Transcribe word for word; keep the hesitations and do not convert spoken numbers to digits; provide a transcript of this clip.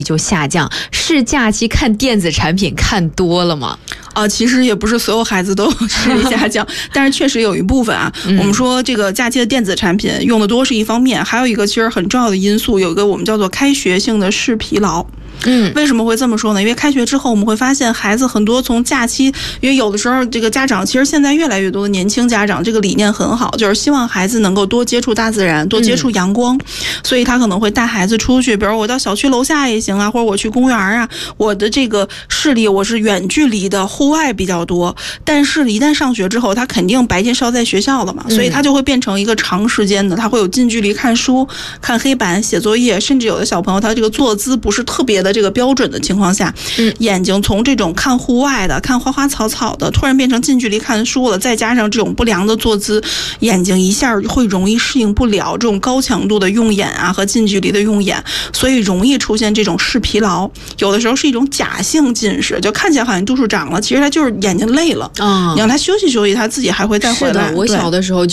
就下降，是假期看电子产品看多了吗？ 啊、呃，其实也不是所有孩子都视力下降，但是确实有一部分啊。嗯、我们说这个假期的电子产品用的多是一方面，还有一个其实很重要的因素，有一个我们叫做开学性的视疲劳。嗯，为什么会这么说呢？因为开学之后，我们会发现孩子很多从假期，因为有的时候这个家长，其实现在越来越多的年轻家长，这个理念很好，就是希望孩子能够多接触大自然，多接触阳光，嗯、所以他可能会带孩子出去，比如我到小区楼下也行啊，或者我去公园啊。我的这个视力我是远距离的，户外比较多，但是一旦上学之后，他肯定白天是要在学校的嘛，所以他就会变成一个长时间的，他会有近距离看书、看黑板、写作业，甚至有的小朋友他这个坐姿不是特别的这个标准的情况下，嗯，眼睛从这种看户外的、看花花草草的，突然变成近距离看书了，再加上这种不良的坐姿，眼睛一下会容易适应不了这种高强度的用眼啊和近距离的用眼，所以容易出现这种视疲劳。有的时候是一种假性近视，就看起来好像度数长了，其实他就是眼睛累了。嗯，你让他休息休息，他自己还会再回来。 是的，我小的时候